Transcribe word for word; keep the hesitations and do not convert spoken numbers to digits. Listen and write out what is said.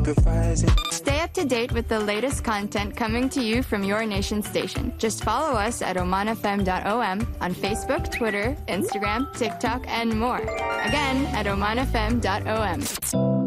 sacrifice it. Stay up to date with the latest content coming to you from your nation station. Just follow us at oman f m dot o m on Facebook, Twitter, Instagram, TikTok, and more. Again, at oman f m dot o m.